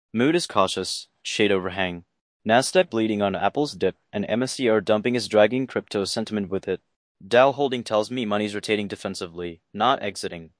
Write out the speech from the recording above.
Mood is cautious, shade overhang. Nasdaq bleeding on Apple's dip, and MSCI dumping is dragging crypto sentiment with it. Dow holding tells me money's rotating defensively, not exiting.